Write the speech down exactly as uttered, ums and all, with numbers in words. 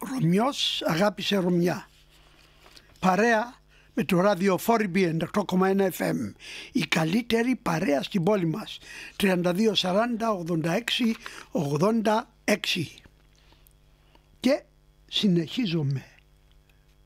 Ρωμιός αγάπησε Ρωμιά. Παρέα με το ραδιοφόριμπι ενενήντα οκτώ κόμμα ένα εφ εμ. Η καλύτερη παρέα στην πόλη μας. τριάντα δύο σαράντα ογδόντα έξι ογδόντα έξι. Και συνεχίζομαι.